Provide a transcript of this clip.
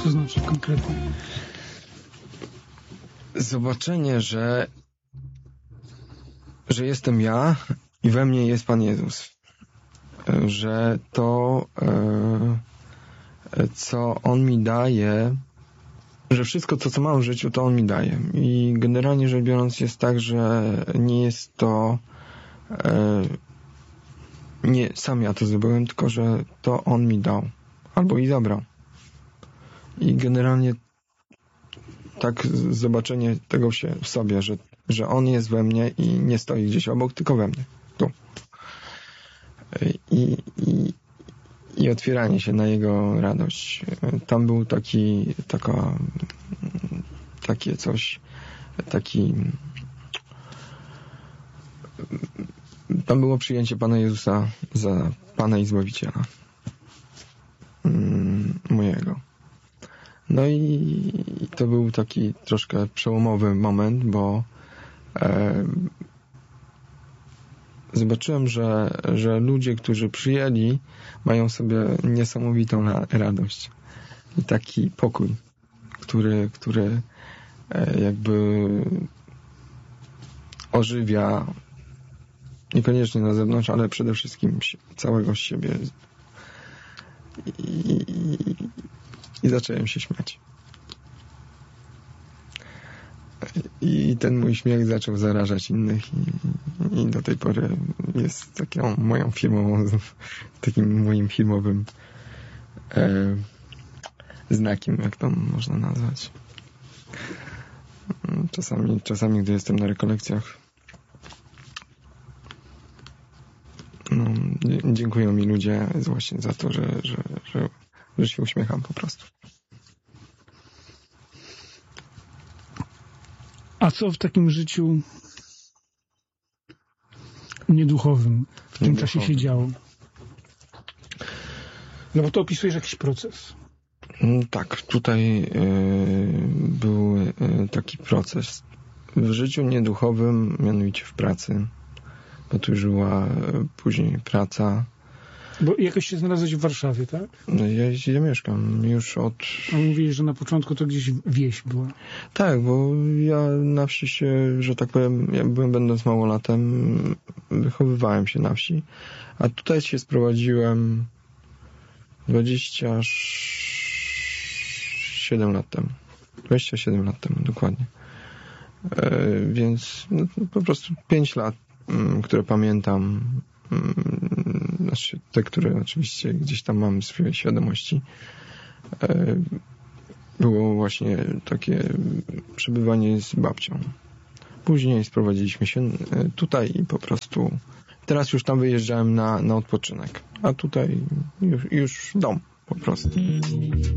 to znaczy konkretnie? Zobaczenie, że jestem ja i we mnie jest Pan Jezus. Że to, co On mi daje, że wszystko to, co mam w życiu, to On mi daje. I generalnie rzecz biorąc jest tak, że nie jest to nie sam ja to zdobyłem, tylko że to On mi dał. Albo i zabrał. I generalnie tak zobaczenie tego się w sobie, że On jest we mnie i nie stoi gdzieś obok, tylko we mnie. Tu. I otwieranie się na Jego radość. Tam był takie coś, tam było przyjęcie Pana Jezusa za Pana i Zbawiciela mojego. No i to był taki troszkę przełomowy moment, bo zobaczyłem, że ludzie, którzy przyjęli, mają sobie niesamowitą radość i taki pokój, który jakby ożywia niekoniecznie na zewnątrz, ale przede wszystkim całego siebie. I zacząłem się śmiać. I ten mój śmiech zaczął zarażać innych i do tej pory jest taką moją firmową, takim moim firmowym znakiem, jak to można nazwać. Czasami gdy jestem na rekolekcjach, dziękują mi ludzie właśnie za to, że się uśmiecham po prostu. A co w takim życiu nieduchowym w tym czasie się działo? No bo to opisujesz jakiś proces. Tak, tutaj był taki proces w życiu nieduchowym, mianowicie w pracy. Poturzyła później praca. Bo jakoś się znalazłeś w Warszawie, tak? Ja mieszkam już od... A mówiłeś, że na początku to gdzieś wieś była. Tak, bo ja na wsi się, że tak powiem, będąc małolatem, wychowywałem się na wsi. A tutaj się sprowadziłem 27 lat temu. 27 lat temu, dokładnie. Więc po prostu 5 lat, które pamiętam, znaczy te, które oczywiście gdzieś tam mam w swojej świadomości, było właśnie takie przebywanie z babcią. Później sprowadziliśmy się tutaj i po prostu teraz już tam wyjeżdżałem na odpoczynek, a tutaj już dom po prostu.